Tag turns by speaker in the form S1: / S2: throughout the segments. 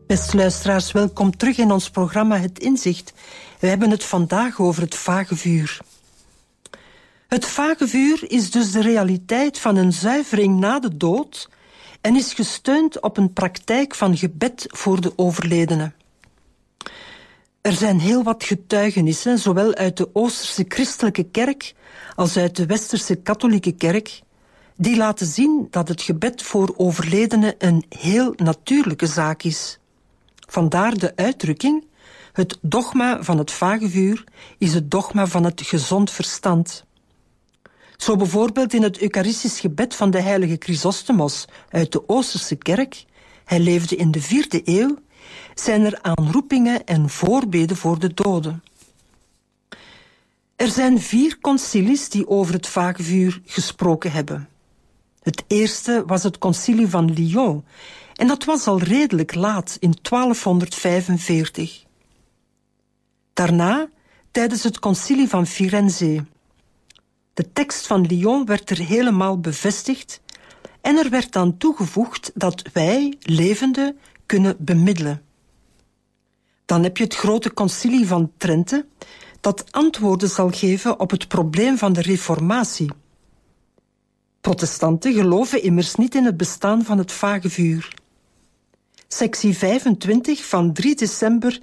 S1: Beste luisteraars, welkom terug in ons programma Het Inzicht. We hebben het vandaag over het vagevuur. Het vagevuur is dus de realiteit van een zuivering na de dood en is gesteund op een praktijk van gebed voor de overledene. Er zijn heel wat getuigenissen, zowel uit de Oosterse christelijke kerk als uit de Westerse katholieke kerk, die laten zien dat het gebed voor overledenen een heel natuurlijke zaak is. Vandaar de uitdrukking: het dogma van het vagevuur is het dogma van het gezond verstand. Zo bijvoorbeeld in het Eucharistisch gebed van de heilige Chrysostomos uit de Oosterse kerk, hij leefde in de 4e eeuw, zijn er aanroepingen en voorbeden voor de doden. Er zijn 4 concilies die over het vagevuur gesproken hebben. Het eerste was het concilie van Lyon, en dat was al redelijk laat, in 1245. Daarna, tijdens het concilie van Firenze. De tekst van Lyon werd er helemaal bevestigd en er werd dan toegevoegd dat wij, levenden, kunnen bemiddelen. Dan heb je het grote concilie van Trente, dat antwoorden zal geven op het probleem van de reformatie. Protestanten geloven immers niet in het bestaan van het vagevuur. Sectie 25 van 3 december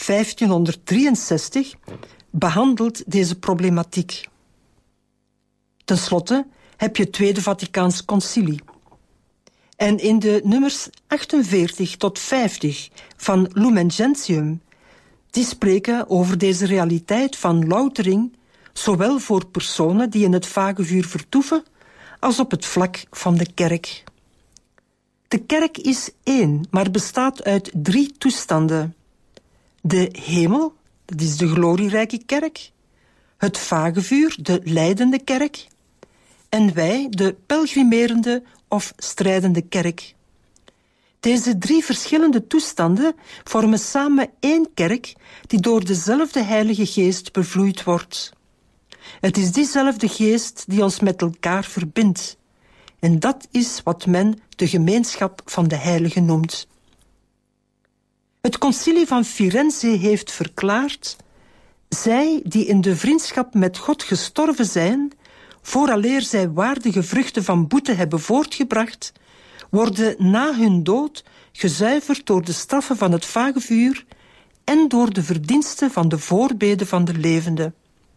S1: 1563 behandelt deze problematiek. Ten slotte heb je het Tweede Vaticaans Concilie. En in de nummers 48 tot 50 van Lumen Gentium, die spreken over deze realiteit van loutering, zowel voor personen die in het vagevuur vertoeven, als op het vlak van de kerk. De kerk is 1, maar bestaat uit 3 toestanden. De hemel, dat is de glorierijke kerk. Het vagevuur, de lijdende kerk. En wij, de pelgrimerende of strijdende kerk. Deze 3 verschillende toestanden vormen samen 1 kerk die door dezelfde Heilige Geest bevloeid wordt. Het is diezelfde Geest die ons met elkaar verbindt. En dat is wat men de gemeenschap van de heiligen noemt. Het concilie van Firenze heeft verklaard: zij die in de vriendschap met God gestorven zijn, vooraleer zij waardige vruchten van boete hebben voortgebracht, worden na hun dood gezuiverd door de straffen van het vagevuur en door de verdiensten van de voorbeden van de levenden.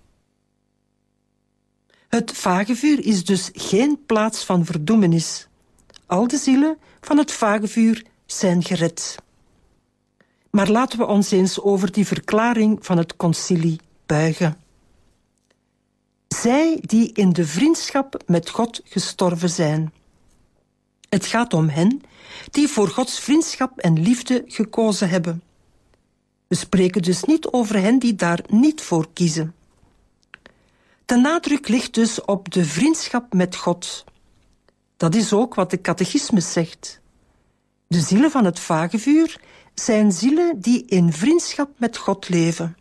S1: Het vagevuur is dus geen plaats van verdoemenis. Al de zielen van het vagevuur zijn gered. Maar laten we ons eens over die verklaring van het concilie buigen. Zij die in de vriendschap met God gestorven zijn. Het gaat om hen die voor Gods vriendschap en liefde gekozen hebben. We spreken dus niet over hen die daar niet voor kiezen. De nadruk ligt dus op de vriendschap met God. Dat is ook wat de catechismus zegt. De zielen van het vagevuur zijn zielen die in vriendschap met God leven.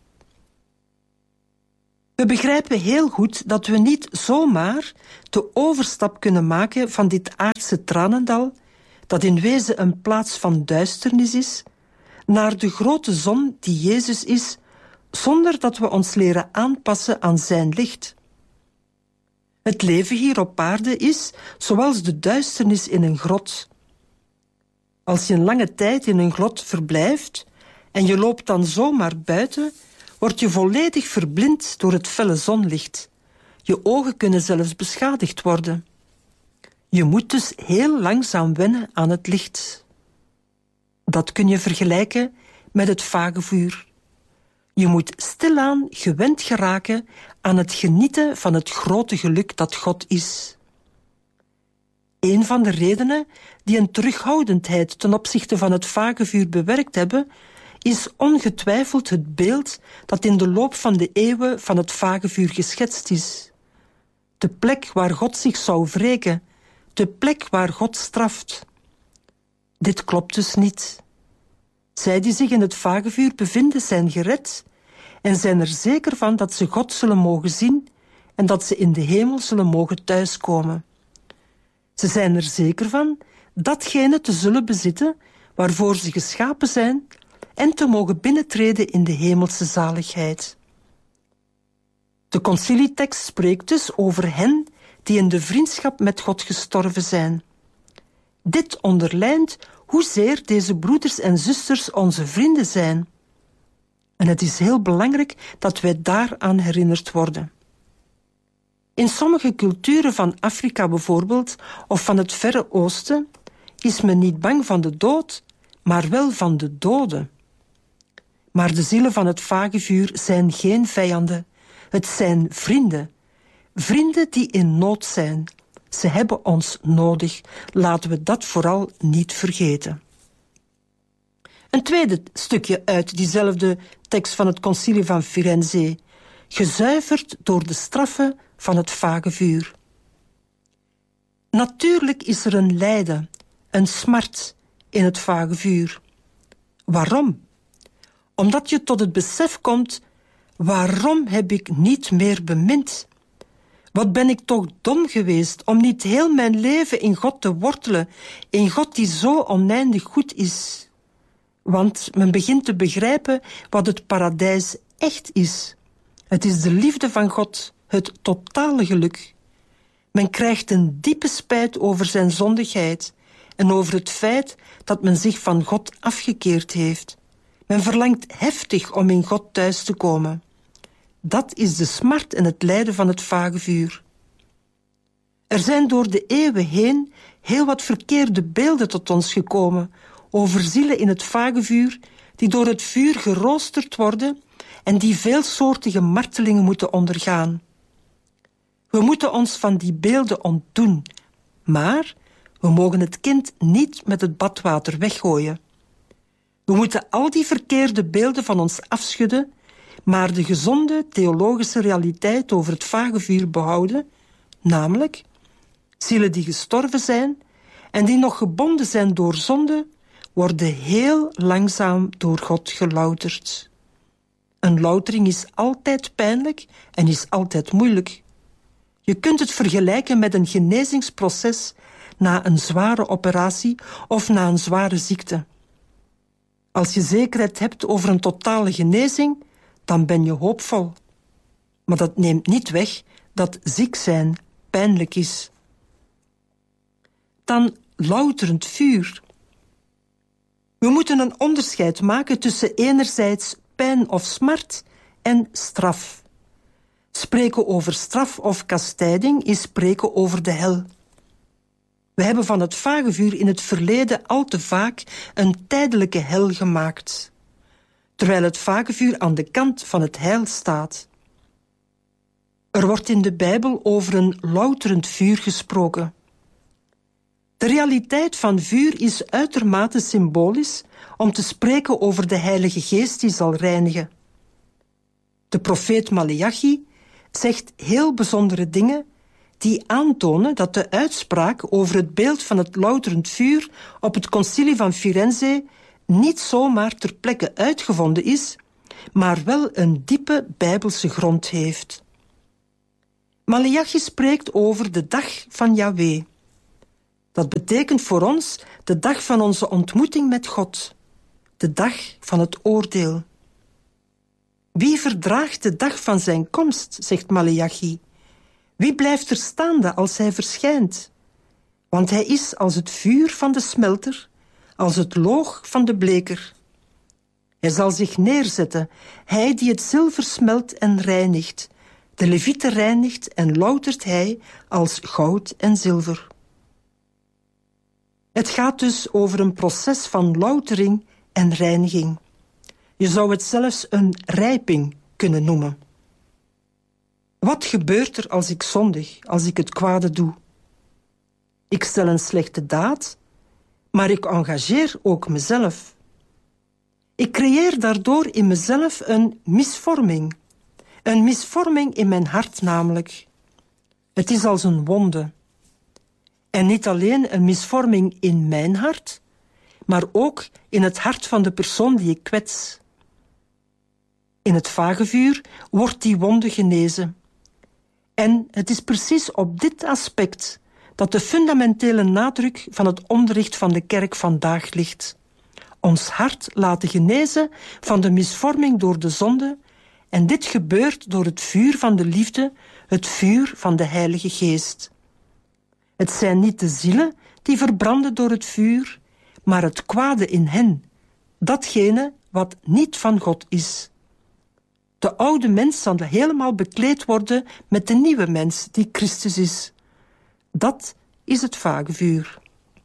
S1: We begrijpen heel goed dat we niet zomaar de overstap kunnen maken van dit aardse tranendal, dat in wezen een plaats van duisternis is, naar de grote zon die Jezus is, zonder dat we ons leren aanpassen aan zijn licht. Het leven hier op aarde is zoals de duisternis in een grot. Als je een lange tijd in een grot verblijft en je loopt dan zomaar buiten, word je volledig verblind door het felle zonlicht. Je ogen kunnen zelfs beschadigd worden. Je moet dus heel langzaam wennen aan het licht. Dat kun je vergelijken met het vagevuur. Je moet stilaan gewend geraken aan het genieten van het grote geluk dat God is. Een van de redenen die een terughoudendheid ten opzichte van het vagevuur bewerkt hebben, is ongetwijfeld het beeld dat in de loop van de eeuwen van het vagevuur geschetst is. De plek waar God zich zou wreken, de plek waar God straft. Dit klopt dus niet. Zij die zich in het vagevuur bevinden zijn gered en zijn er zeker van dat ze God zullen mogen zien en dat ze in de hemel zullen mogen thuiskomen. Ze zijn er zeker van datgene te zullen bezitten waarvoor ze geschapen zijn en te mogen binnentreden in de hemelse zaligheid. De concilietekst spreekt dus over hen die in de vriendschap met God gestorven zijn. Dit onderlijnt hoezeer deze broeders en zusters onze vrienden zijn. En het is heel belangrijk dat wij daaraan herinnerd worden. In sommige culturen van Afrika bijvoorbeeld, of van het Verre Oosten, is men niet bang van de dood, maar wel van de doden. Maar de zielen van het vagevuur zijn geen vijanden. Het zijn vrienden. Vrienden die in nood zijn. Ze hebben ons nodig. Laten we dat vooral niet vergeten. Een tweede stukje uit diezelfde tekst van het Concilie van Firenze. Gezuiverd door de straffen van het vagevuur. Natuurlijk is er een lijden, een smart in het vagevuur. Waarom? Omdat je tot het besef komt: waarom heb ik niet meer bemind? Wat ben ik toch dom geweest om niet heel mijn leven in God te wortelen, in God die zo oneindig goed is. Want men begint te begrijpen wat het paradijs echt is. Het is de liefde van God, het totale geluk. Men krijgt een diepe spijt over zijn zondigheid en over het feit dat men zich van God afgekeerd heeft. Men verlangt heftig om in God thuis te komen. Dat is de smart en het lijden van het vagevuur. Er zijn door de eeuwen heen heel wat verkeerde beelden tot ons gekomen over zielen in het vagevuur die door het vuur geroosterd worden en die veelsoortige martelingen moeten ondergaan. We moeten ons van die beelden ontdoen, maar we mogen het kind niet met het badwater weggooien. We moeten al die verkeerde beelden van ons afschudden, maar de gezonde theologische realiteit over het vagevuur behouden, namelijk zielen die gestorven zijn en die nog gebonden zijn door zonde, worden heel langzaam door God gelouterd. Een loutering is altijd pijnlijk en is altijd moeilijk. Je kunt het vergelijken met een genezingsproces na een zware operatie of na een zware ziekte. Als je zekerheid hebt over een totale genezing, dan ben je hoopvol. Maar dat neemt niet weg dat ziek zijn pijnlijk is. Dan louterend vuur. We moeten een onderscheid maken tussen enerzijds pijn of smart en straf. Spreken over straf of kastijding is spreken over de hel. We hebben van het vagevuur in het verleden al te vaak een tijdelijke hel gemaakt, terwijl het vagevuur aan de kant van het heil staat. Er wordt in de Bijbel over een louterend vuur gesproken. De realiteit van vuur is uitermate symbolisch om te spreken over de Heilige Geest die zal reinigen. De profeet Maleachi zegt heel bijzondere dingen die aantonen dat de uitspraak over het beeld van het louterend vuur op het Concilie van Firenze niet zomaar ter plekke uitgevonden is, maar wel een diepe Bijbelse grond heeft. Maleachi spreekt over de dag van Yahweh. Dat betekent voor ons de dag van onze ontmoeting met God, de dag van het oordeel. Wie verdraagt de dag van zijn komst, zegt Maleachi? Wie blijft er staande als hij verschijnt? Want hij is als het vuur van de smelter, als het loog van de bleker. Hij zal zich neerzetten, hij die het zilver smelt en reinigt. De levieten reinigt en loutert hij als goud en zilver. Het gaat dus over een proces van loutering en reiniging. Je zou het zelfs een rijping kunnen noemen. Wat gebeurt er als ik zondig, als ik het kwade doe? Ik stel een slechte daad, maar ik engageer ook mezelf. Ik creëer daardoor in mezelf een misvorming. Een misvorming in mijn hart namelijk. Het is als een wonde. En niet alleen een misvorming in mijn hart, maar ook in het hart van de persoon die ik kwets. In het vagevuur wordt die wonde genezen. En het is precies op dit aspect dat de fundamentele nadruk van het onderricht van de kerk vandaag ligt. ons hart laten genezen van de misvorming door de zonde, en dit gebeurt door het vuur van de liefde, het vuur van de Heilige Geest. Het zijn niet de zielen die verbranden door het vuur, maar het kwade in hen, datgene wat niet van God is. De oude mens zal helemaal bekleed worden met de nieuwe mens die Christus is. Dat is het vagevuur.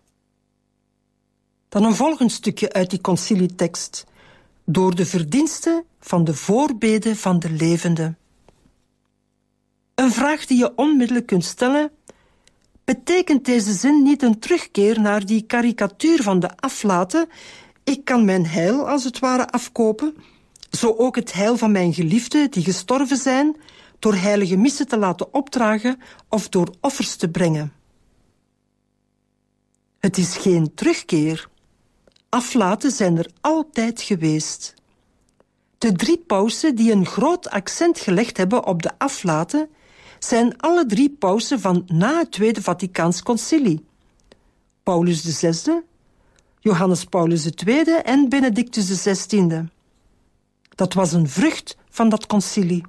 S1: Dan een volgend stukje uit die concilietekst. Door de verdiensten van de voorbeden van de levenden. Een vraag die je onmiddellijk kunt stellen: betekent deze zin niet een terugkeer naar die karikatuur van de aflaten? Ik kan mijn heil als het ware afkopen, zo ook het heil van mijn geliefden die gestorven zijn, door heilige missen te laten opdragen of door offers te brengen. Het is geen terugkeer. Aflaten zijn er altijd geweest. De 3 pausen die een groot accent gelegd hebben op de aflaten, zijn alle 3 pausen van na het Tweede Vaticaans Concilie. Paulus VI, Johannes Paulus II en Benedictus XVI. Dat was een vrucht van dat concilie.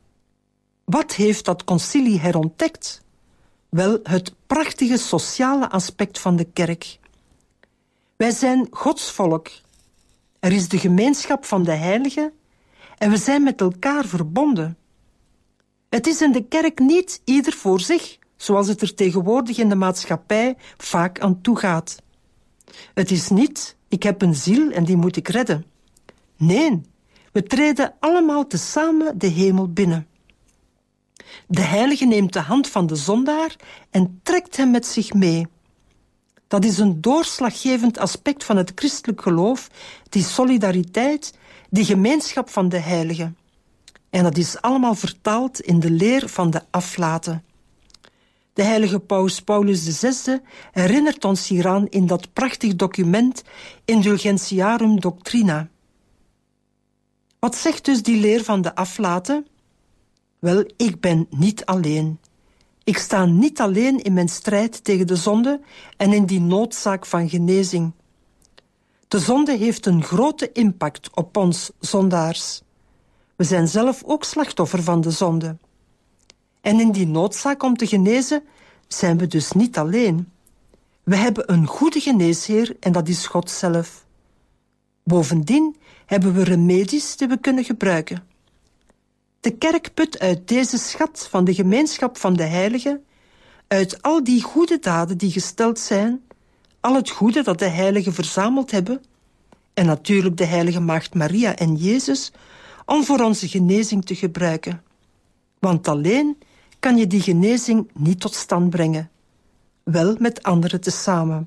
S1: Wat heeft dat concilie herontdekt? Wel, het prachtige sociale aspect van de kerk. Wij zijn Gods volk. Er is de gemeenschap van de heiligen en we zijn met elkaar verbonden. Het is in de kerk niet ieder voor zich, zoals het er tegenwoordig in de maatschappij vaak aan toe gaat. Het is niet, ik heb een ziel en die moet ik redden. Nee, we treden allemaal tezamen de hemel binnen. De heilige neemt de hand van de zondaar en trekt hem met zich mee. Dat is een doorslaggevend aspect van het christelijk geloof, die solidariteit, die gemeenschap van de heiligen. En dat is allemaal vertaald in de leer van de aflaten. De heilige paus Paulus VI herinnert ons hieraan in dat prachtig document Indulgentiarum Doctrina. Wat zegt dus die leer van de aflaten? Wel, ik ben niet alleen. Ik sta niet alleen in mijn strijd tegen de zonde en in die noodzaak van genezing. De zonde heeft een grote impact op ons zondaars. We zijn zelf ook slachtoffer van de zonde. En in die noodzaak om te genezen zijn we dus niet alleen. We hebben een goede geneesheer en dat is God zelf. Bovendien hebben we remedies die we kunnen gebruiken. De kerk put uit deze schat van de gemeenschap van de heiligen, uit al die goede daden die gesteld zijn, al het goede dat de heiligen verzameld hebben, en natuurlijk de heilige maagd Maria en Jezus, om voor onze genezing te gebruiken. Want alleen kan je die genezing niet tot stand brengen. Wel met anderen tezamen.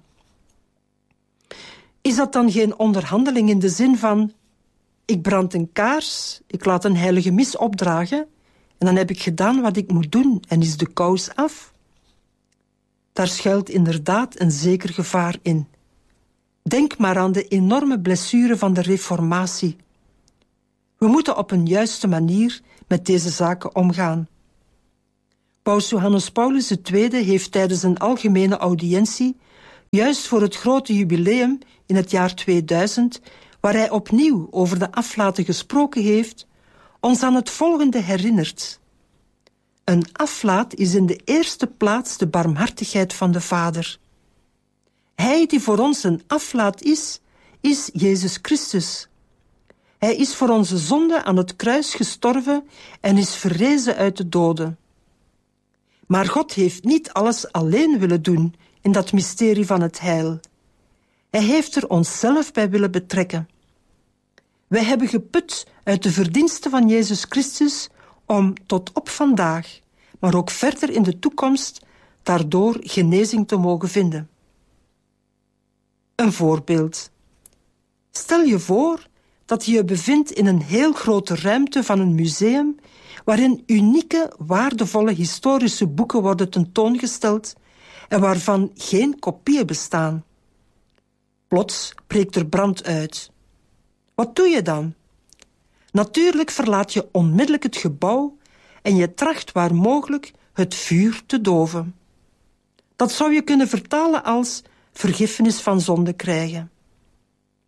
S1: Is dat dan geen onderhandeling in de zin van: ik brand een kaars, ik laat een heilige mis opdragen en dan heb ik gedaan wat ik moet doen en is de kous af? Daar schuilt inderdaad een zeker gevaar in. Denk maar aan de enorme blessure van de Reformatie. We moeten op een juiste manier met deze zaken omgaan. Paus Johannes Paulus II heeft tijdens een algemene audiëntie, juist voor het grote jubileum in het jaar 2000, waar hij opnieuw over de aflaten gesproken heeft, ons aan het volgende herinnerd. Een aflaat is in de eerste plaats de barmhartigheid van de Vader. Hij die voor ons een aflaat is Jezus Christus. Hij is voor onze zonde aan het kruis gestorven en is verrezen uit de doden. Maar God heeft niet alles alleen willen doen in dat mysterie van het heil. Hij heeft er onszelf bij willen betrekken. Wij hebben geput uit de verdiensten van Jezus Christus om tot op vandaag, maar ook verder in de toekomst, daardoor genezing te mogen vinden. Een voorbeeld. Stel je voor dat je je bevindt in een heel grote ruimte van een museum waarin unieke, waardevolle historische boeken worden tentoongesteld en waarvan geen kopieën bestaan. Plots breekt er brand uit. Wat doe je dan? Natuurlijk verlaat je onmiddellijk het gebouw en je tracht waar mogelijk het vuur te doven. Dat zou je kunnen vertalen als vergiffenis van zonde krijgen.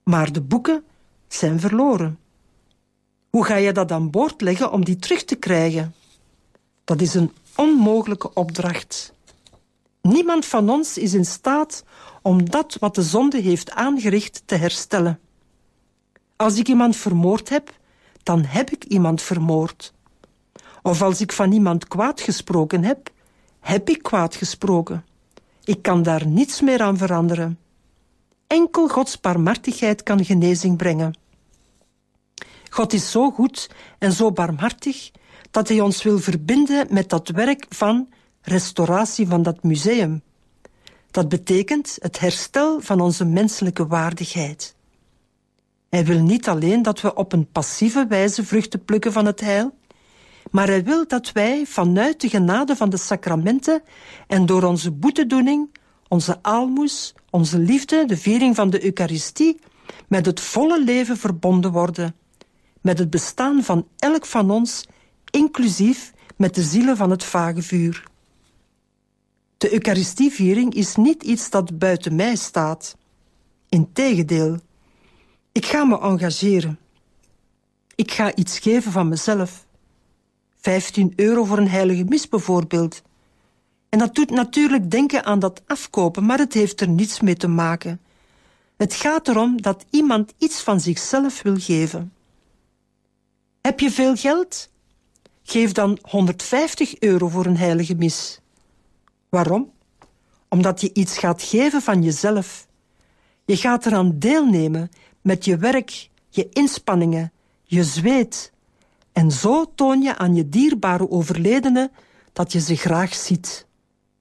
S1: maar de boeken zijn verloren. Hoe ga je dat aan boord leggen om die terug te krijgen? Dat is een onmogelijke opdracht. Niemand van ons is in staat om dat wat de zonde heeft aangericht te herstellen. Als ik iemand vermoord heb, dan heb ik iemand vermoord. Of als ik van iemand kwaad gesproken heb ik kwaad gesproken. Ik kan daar niets meer aan veranderen. Enkel Gods barmhartigheid kan genezing brengen. God is zo goed en zo barmhartig dat hij ons wil verbinden met dat werk van restauratie van dat museum. Dat betekent het herstel van onze menselijke waardigheid. Hij wil niet alleen dat we op een passieve wijze vruchten plukken van het heil, maar hij wil dat wij vanuit de genade van de sacramenten en door onze boetedoening, onze aalmoes, onze liefde, de viering van de Eucharistie, met het volle leven verbonden worden, met het bestaan van elk van ons, inclusief met de zielen van het vagevuur. De Eucharistieviering is niet iets dat buiten mij staat. Integendeel, ik ga me engageren. Ik ga iets geven van mezelf. 15 € voor een heilige mis bijvoorbeeld. En dat doet natuurlijk denken aan dat afkopen, maar het heeft er niets mee te maken. Het gaat erom dat iemand iets van zichzelf wil geven. Heb je veel geld? Geef dan 150 € voor een heilige mis. Waarom? Omdat je iets gaat geven van jezelf. Je gaat eraan deelnemen met je werk, je inspanningen, je zweet. En zo toon je aan je dierbare overledenen dat je ze graag ziet.